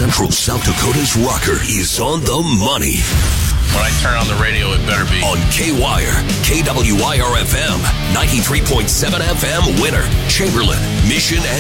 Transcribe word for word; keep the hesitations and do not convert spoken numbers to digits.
Central South Dakota's rocker is on the money. When I turn on the radio, it better be on K-Wire, K W I R F M, ninety-three point seven F M, Winter, Chamberlain, Mission, and